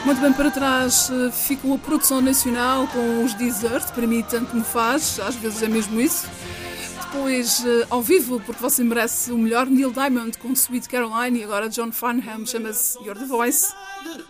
Muito bem, para trás ficou a produção nacional com os Desert, para mim tanto me faz, às vezes é mesmo isso. Depois, ao vivo, porque você merece o melhor, Neil Diamond com Sweet Caroline, e agora John Farnham, chama-se You're the Voice.